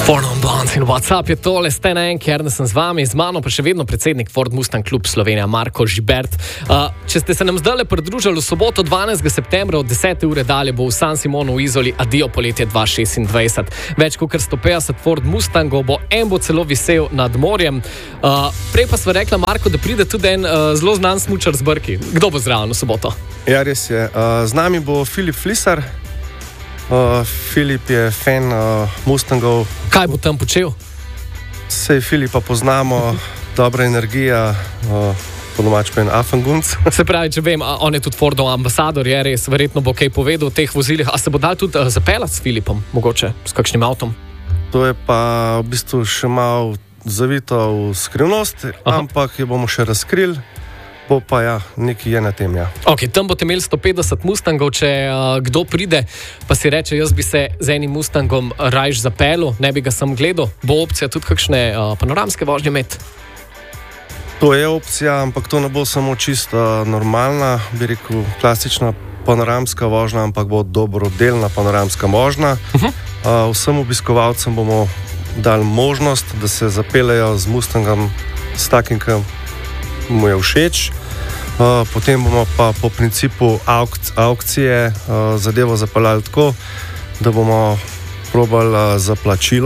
Ford Blonde in WhatsApp je tole, ste na Enki, sem z vami, z mano pa še vedno predsednik Ford Mustang Klub Slovenija, Marko Žibert. Če ste se nam zdaj pridružili v soboto 12. septembra od 10. ure dalje, bo v San Simonu v Izoli adijo poletje 2026. Več kot 150 Ford Mustangov bo, en bo celo visel nad morjem. Prej pa sva rekla, Marko, da pride tudi en zelo znan smučar z Brki. Kdo bo zraven v soboto? Ja, res je. Z nami bo Filip Flisar. Filip je fan Mustangov. Kaj bo tam počel? Sej Filipa poznamo, dobra energija, po domač pa en afangunc. Se pravi, če vem, on je tudi Fordov ambasador, je res, verjetno bo kaj povedal o teh vozilih. A se bo dal tudi zapeljati s Filipom, mogoče, s kakšnim avtom? To je pa v bistvu še malo zavito v skrivnost, ampak jo bomo še razkrili. Bo pa ja, nekaj je na tem, ja. Ok, tam boste imeli 150 Mustangov, če kdo pride, pa si reče, jaz bi se z enim Mustangom rajš zapeljal, ne bi ga sam gledal, bo opcija tudi kakšne panoramske vožnje imeti? To je opcija, ampak to ne bo samo čisto normalna, bi rekel, klasična panoramska vožnja, ampak bo dobrodelna panoramska vožnja. Vsem obiskovalcem bomo dali možnost, da se zapeljejo z Mustangom, s takim, ki mu je všeč. Potem bomo pa po principu aukcije zadevo zapeljali tako, da bomo probali za plačilo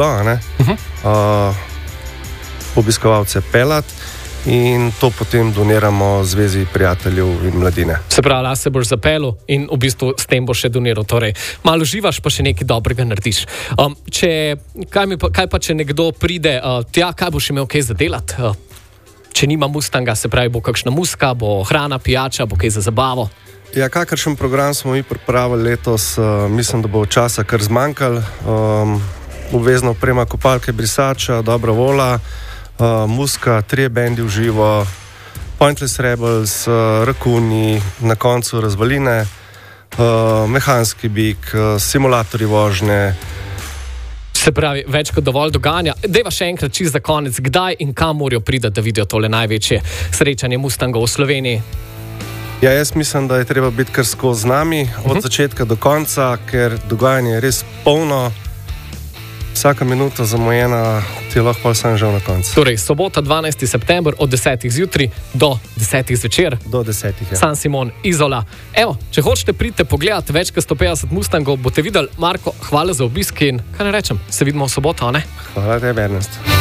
obiskovalce peljati in to potem doniramo Zvezi prijateljev in mladine. Se pravi, se boš zapeljal in v bistvu s tem boš še doniral. Torej, malo uživaš, pa še nekaj dobrega narediš. Kaj pa, če nekdo pride tja, kaj boš imel kaj za delati? Če nima Mustanga, se pravi, bo kakšna muska, bo hrana, pijača, bo kaj za zabavo? Ja, kakršen program smo mi pripravili letos, mislim, da bo časa kar zmanjkalo. Obvezna oprema, kopalke, brisača, dobra vola, muska, 3 bendi v živo, Pointless Rebels, rakuni, na koncu razvaline, mehanski bik, simulatorji vožnje. Se pravi, več kot dovolj dogajanja. Dejva še enkrat čisto za konec, kdaj in kam morajo priti, da vidijo tole največje srečanje Mustangov v Sloveniji? Ja, jaz mislim, da je treba biti kar skozi z nami, od začetka do konca, ker dogajanje je res polno. Vsaka minuta zamujena, ti lahko pa sem že na koncu. Torej, sobota 12. september od 10. zjutraj do 10. zvečer. Do 10. ja. San Simon, Izola. Evo, če hočete priti pogledati več kot 150 Mustangov, boste videli. Marko, hvala za obisk in kaj ne rečem, se vidimo v soboto, ne? Hvala tebi, Ernest.